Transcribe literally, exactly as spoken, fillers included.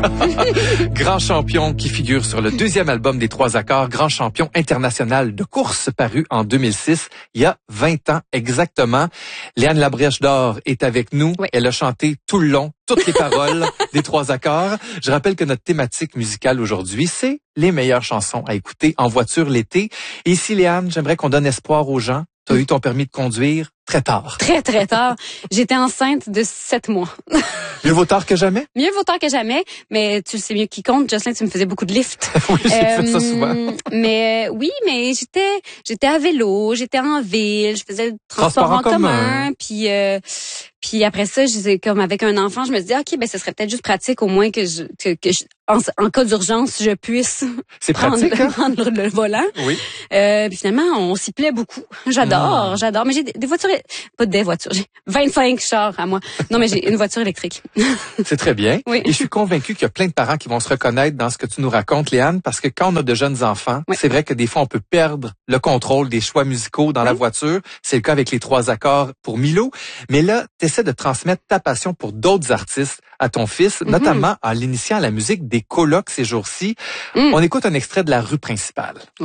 Grand champion qui figure sur le deuxième album des Trois Accords, Grand champion international de course paru en deux mille six, il y a vingt ans exactement. Léane Labrèche d'Or est avec nous. Oui. Elle a chanté tout le long, toutes les paroles des Trois Accords. Je rappelle que notre thématique musicale aujourd'hui, c'est les meilleures chansons à écouter en voiture l'été. Et ici, Léane, j'aimerais qu'on donne espoir aux gens. Tu as eu ton permis de conduire très tard. Très, très tard. J'étais enceinte de sept mois. Mieux vaut tard que jamais? Mieux vaut tard que jamais, mais tu le sais mieux qui compte. Jocelyn, tu me faisais beaucoup de lift. Oui, j'ai fait ça souvent. Mais euh, oui, mais j'étais j'étais à vélo, j'étais en ville, je faisais le transport, Transport en en commun. commun. Puis euh, puis après ça, je disais, comme avec un enfant, je me disais, ok, ben ce serait peut-être juste pratique au moins que je que, que je, en, en cas d'urgence, je puisse C'est prendre, pratique, hein? prendre le volant. Oui. Euh, puis finalement, on s'y plaît beaucoup. J'adore, Mm. j'adore. Mais j'ai des, des voitures, pas des voitures, j'ai vingt-cinq chars à moi. Non, mais j'ai une voiture électrique. C'est très bien. Oui. Et je suis convaincue qu'il y a plein de parents qui vont se reconnaître dans ce que tu nous racontes, Léane, parce que quand on a de jeunes enfants, Oui. c'est vrai que des fois, on peut perdre le contrôle des choix musicaux dans la Oui. voiture. C'est le cas avec les Trois Accords pour Milo. Mais là, tu essaies de transmettre ta passion pour d'autres artistes à ton fils, Mm-hmm. notamment en l'initiant à la musique des colocs ces jours-ci. Mm. On écoute un extrait de La rue principale.